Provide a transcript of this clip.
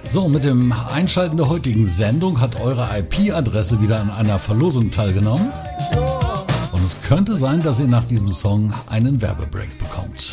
So, mit dem Einschalten der heutigen Sendung hat eure IP-Adresse wieder an einer Verlosung teilgenommen. Und es könnte sein, dass ihr nach diesem Song einen Werbebreak bekommt.